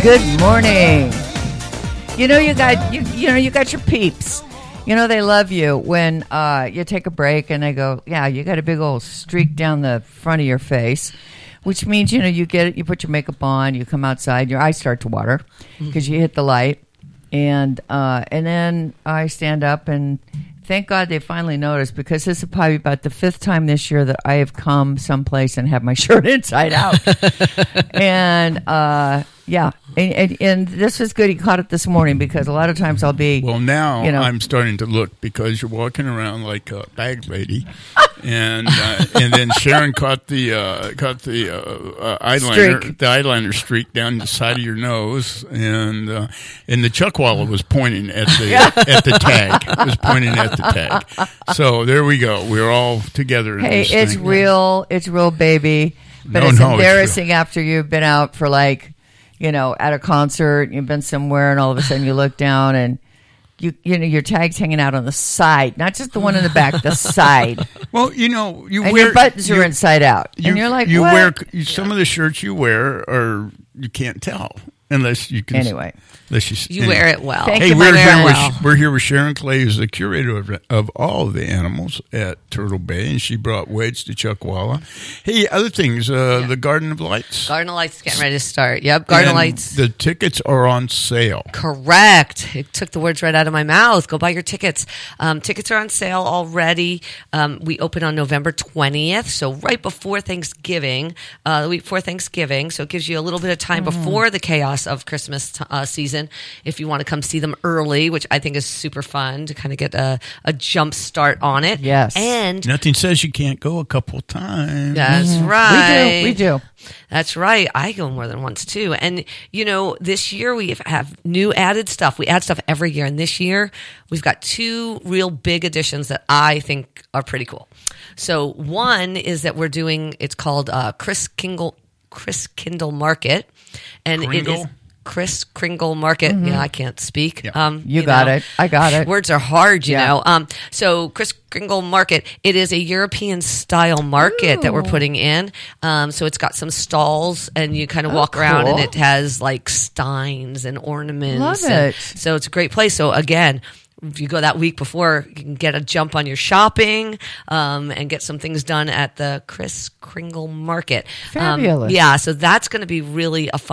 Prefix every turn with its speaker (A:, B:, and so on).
A: Good morning. You know you got your peeps. You know they love you when you take a break and they go, yeah, you got a big old streak down the front of your face, which means you put your makeup on, you come outside, your eyes start to water because you hit the light, and then I stand up and thank God they finally noticed, because this is probably about the 5th time this year that I have come someplace and have my shirt inside out. And yeah, and this was good. He caught it this morning, because a lot of times I'll be...
B: Well, now I'm starting to look, because you're walking around like a bag lady. And then Sharon caught the eyeliner streak down the side of your nose, and the Chuckwalla was pointing at the tag. It was pointing at the tag. So there we go. We're all together.
A: Hey,
B: in this
A: it's
B: thing.
A: real. It's real, baby. But it's embarrassing after you've been out for at a concert. You've been somewhere, and all of a sudden you look down and. Your tag's hanging out on the side, not just the one in the back, the side.
B: Well,
A: your buttons are inside out, and you're like, what?
B: Some of the shirts you wear you can't tell unless you can.
A: Anyway,
C: you wear it well.
A: Thank
B: hey,
A: you,
B: we're here with Sharon Clay, who's the curator of all of the animals at Turtle Bay, and she brought Wedge to Chuckwalla. Hey, other things, the Garden of Lights.
C: Garden of Lights is getting ready to start. Yep, Garden of Lights.
B: The tickets are on sale.
C: Correct. It took the words right out of my mouth. Go buy your tickets. Tickets are on sale already. We open on November 20th, so right before Thanksgiving, the week before Thanksgiving. So it gives you a little bit of time before the chaos of Christmas season, if you want to come see them early, which I think is super fun to kind of get a jump start on it.
A: Yes.
C: And
B: nothing says you can't go a couple times.
C: That's right.
A: We do.
C: That's right. I go more than once too. And this year we have new added stuff. We add stuff every year, and this year we've got 2 real big additions that I think are pretty cool. So one is that we're doing, it's called Kris Kindle Market, and it is Kris Kringle Market. Yeah, I can't speak.
B: Yeah.
A: You got it. I got it.
C: Words are hard, you know. So Kris Kringle Market, it is a European style market that we're putting in. So it's got some stalls, and you kind of walk around, and it has like steins and ornaments.
A: Love it.
C: So it's a great place. So again, if you go that week before, you can get a jump on your shopping and get some things done at the Kris Kringle Market.
A: Fabulous.
C: Yeah, so that's going to be really a fun